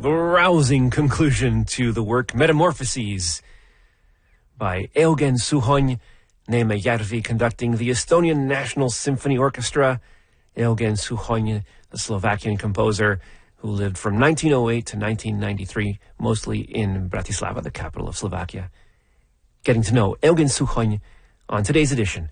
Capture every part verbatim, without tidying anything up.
rousing conclusion to the work Metamorphoses by Eugen Suhony Neemejärvi, conducting the Estonian National Symphony Orchestra. Eugen Suhony, the Slovakian composer who lived from nineteen oh eight to nineteen ninety-three, mostly in Bratislava, the capital of Slovakia. Getting to know Eugen Suhony on today's edition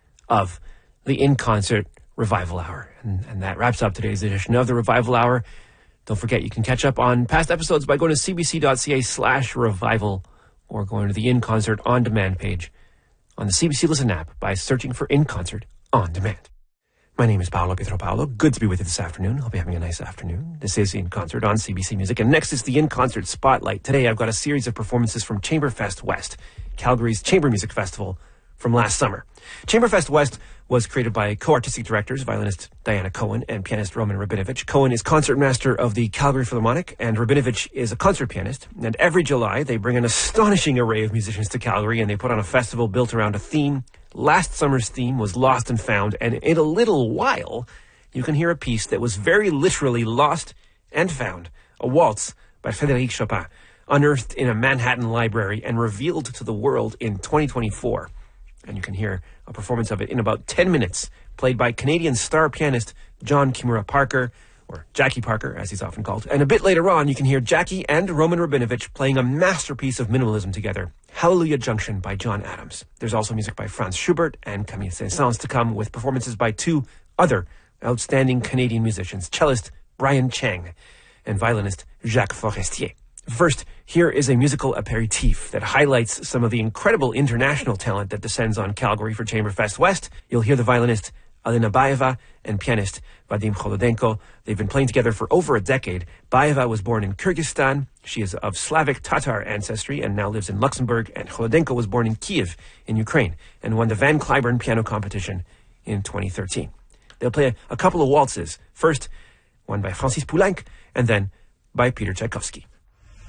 of the In Concert Revival Hour. And, and that wraps up today's edition of the Revival Hour. Don't forget, you can catch up on past episodes by going to cbc.ca slash revival or going to the In Concert On Demand page on the C B C Listen app by searching for In Concert On Demand. My name is Paolo Pietro Paolo. Good to be with you this afternoon. Hope you're having a nice afternoon. This is In Concert on C B C Music. And next is the In Concert Spotlight. Today I've got a series of performances from Chamberfest West, Calgary's chamber music festival from last summer. Chamberfest West was created by co-artistic directors, violinist Diana Cohen and pianist Roman Rabinovich. Cohen is concertmaster of the Calgary Philharmonic, and Rabinovich is a concert pianist. And every July, they bring an astonishing array of musicians to Calgary, and they put on a festival built around a theme. Last summer's theme was Lost and Found, and in a little while, you can hear a piece that was very literally lost and found, a waltz by Frédéric Chopin, unearthed in a Manhattan library and revealed to the world in twenty twenty-four. And you can hear a performance of it in about ten minutes, played by Canadian star pianist John Kimura Parker, or Jackie Parker, as he's often called. And a bit later on, you can hear Jackie and Roman Rabinovich playing a masterpiece of minimalism together, Hallelujah Junction by John Adams. There's also music by Franz Schubert and Camille Saint-Saëns to come, with performances by two other outstanding Canadian musicians, cellist Brian Chang and violinist Jacques Forestier. First, here is a musical aperitif that highlights some of the incredible international talent that descends on Calgary for Chamberfest West. You'll hear the violinist Alina Baeva and pianist Vadim Kholodenko. They've been playing together for over a decade. Baeva was born in Kyrgyzstan. She is of Slavic Tatar ancestry and now lives in Luxembourg. And Kholodenko was born in Kiev in Ukraine and won the Van Cliburn piano competition in twenty thirteen. They'll play a, a couple of waltzes. First, one by Francis Poulenc, and then by Peter Tchaikovsky.